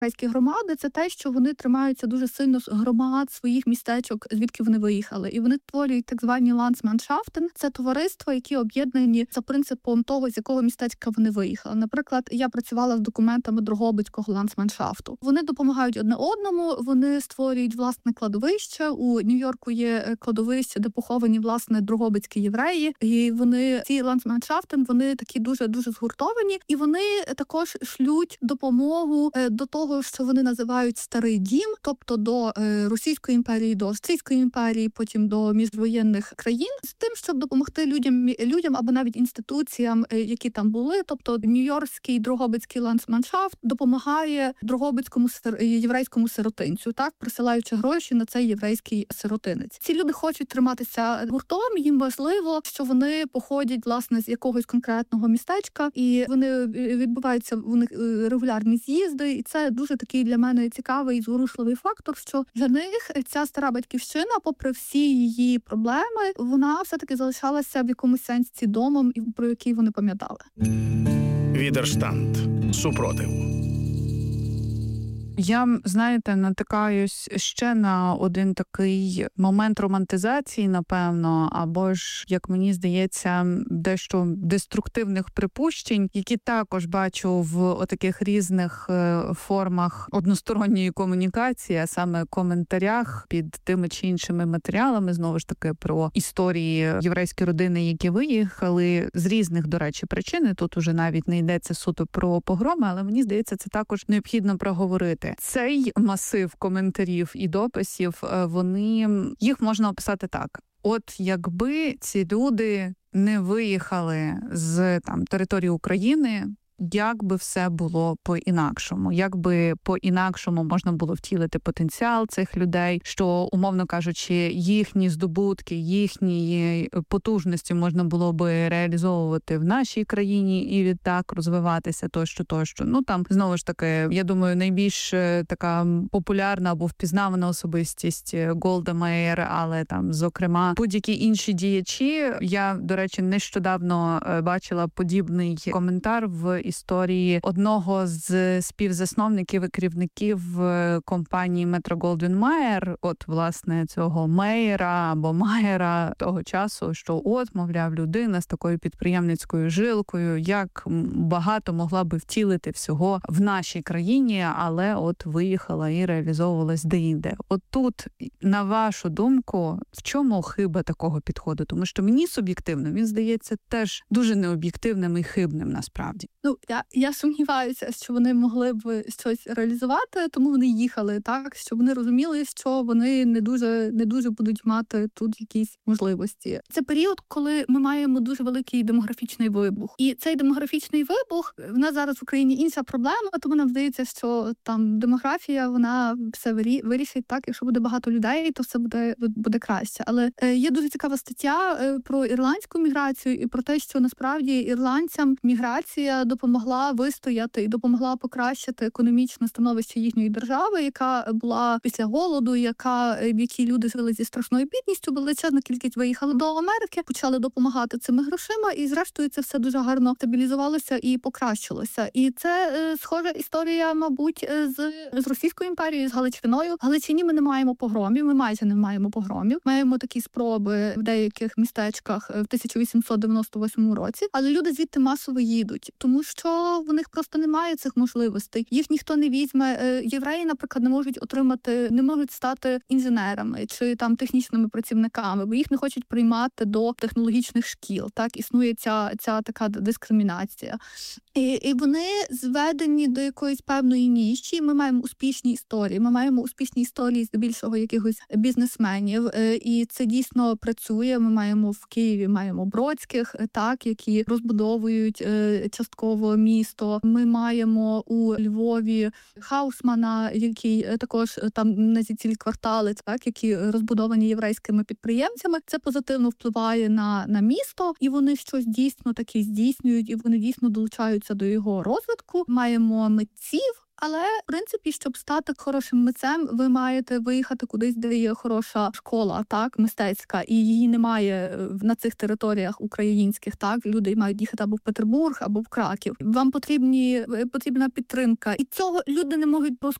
єврейські громади – це те, що вони тримаються дуже сильно з громад своїх містечок, звідки вони виїхали. І вони творюють так звані ландсманшафтен. Це товариства, які об'єднані за принципом того, з якого містечка вони виїхали. Наприклад, я працювала з документами Дрогобицького ландсманшафту. Вони допомагають одне одному, вони створюють власне кладовище. У Нью-Йорку є кладовище, де поховані, власне, дрогобицькі євреї. І вони, ці ландсманшафтен, вони такі дуже згуртовані. І вони також шлють допомогу до того, що вони називають Старий Дім, тобто до Російської імперії, до Австрійської імперії, потім до міжвоєнних країн, з тим, щоб допомогти людям або навіть інституціям, які там були. Тобто Нью-Йоркський Дрогобицький ландсманшафт допомагає Дрогобицькому єврейському сиротинцю, так, присилаючи гроші на цей єврейський сиротинець. Ці люди хочуть триматися гуртом, їм важливо, що вони походять, власне, з якогось конкретного містечка, і вони відбуваються у них регулярні з'їзди, і це дуже такий для мене цікавий і зворушливий фактор, що для них ця стара батьківщина, попри всі її проблеми, вона все-таки залишалася в якомусь сенсі домом, про який вони пам'ятали. Відерштанд. Супротив. Я, знаєте, натикаюсь ще на один такий момент романтизації, напевно, або ж, як мені здається, дещо деструктивних припущень, які також бачу в отаких різних формах односторонньої комунікації, а саме коментарях під тими чи іншими матеріалами, знову ж таки, про історії єврейської родини, які виїхали з різних, до речі, причин. Тут уже навіть не йдеться суто про погроми, але мені здається, це також необхідно проговорити. Цей масив коментарів і дописів, їх можна описати так. От якби ці люди не виїхали з території України, як би все було по-інакшому, як би по-інакшому можна було втілити потенціал цих людей, що, умовно кажучи, їхні здобутки, їхні потужності можна було би реалізовувати в нашій країні і відтак розвиватися тощо. Знову ж таки, я думаю, найбільш така популярна або впізнавана особистість Голда Меїр, але зокрема, будь-які інші діячі. Я, до речі, нещодавно бачила подібний коментар в історії одного з співзасновників і керівників компанії Метро-Голдвін-Маєр, власне, цього Меєра або Маєра того часу, що мовляв, людина з такою підприємницькою жилкою, як багато могла би втілити всього в нашій країні, але виїхала і реалізовувалась деінде. Тут, на вашу думку, в чому хиба такого підходу? Тому що мені суб'єктивно, він здається теж дуже необ'єктивним і хибним насправді. Я сумніваюся, що вони могли б щось реалізувати, тому вони їхали, так, що вони розуміли, що вони не дуже будуть мати тут якісь можливості. Це період, коли ми маємо дуже великий демографічний вибух. І цей демографічний вибух, в нас зараз в Україні інша проблема, тому нам здається, що демографія, вона все вирішить, так, якщо буде багато людей, то все буде краще. Але є дуже цікава стаття про ірландську міграцію і про те, що насправді ірландцям міграція допомогла вистояти і допомогла покращити економічне становище їхньої держави, яка була після голоду, в якій люди жили зі страшною бідністю, величезна кількість виїхали до Америки, почали допомагати цими грошима, і зрештою це все дуже гарно стабілізувалося і покращилося. І це схожа історія, мабуть, з Російською імперією, з Галичиною. В Галичині ми не маємо погромів, ми майже не маємо погромів. Маємо такі спроби в деяких містечках в 1898 році, але люди звідти масово їдуть, тому що в них просто немає цих можливостей. Їх ніхто не візьме. Євреї, наприклад, не можуть стати інженерами чи технічними працівниками, бо їх не хочуть приймати до технологічних шкіл. Так, існує ця така дискримінація. І вони зведені до якоїсь певної ніші. Ми маємо успішні історії. Ми маємо успішні історії здебільшого якихось бізнесменів. І це дійсно працює. Ми маємо в Києві, Бродських, так, які розбудовують частково місто. Ми маємо у Львові Хаусмана, який також на цілі квартали, так, які розбудовані єврейськими підприємцями. Це позитивно впливає на місто, і вони щось дійсно таке здійснюють, і вони дійсно долучаються до його розвитку. Маємо митців, Але, в принципі, щоб стати хорошим митцем, ви маєте виїхати кудись, де є хороша школа, так, мистецька, і її немає на цих територіях українських, так. Люди мають їхати або в Петербург, або в Краків. Вам потрібна підтримка. І цього люди не можуть